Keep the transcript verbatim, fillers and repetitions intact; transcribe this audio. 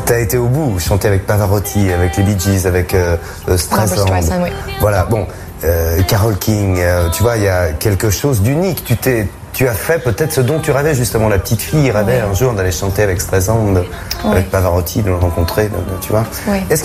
T'as été au bout, chanter avec Pavarotti, avec les Bee Gees, avec euh, Streisand. Streisand, oui. Voilà, bon, euh, Carole King, euh, tu vois, il y a quelque chose d'unique. Tu t'es, tu as fait peut-être ce dont tu rêvais justement. La petite fille rêvait oui. un jour d'aller chanter avec Streisand, oui. avec Pavarotti, de le rencontrer, de, de, tu vois. Oui. Est-ce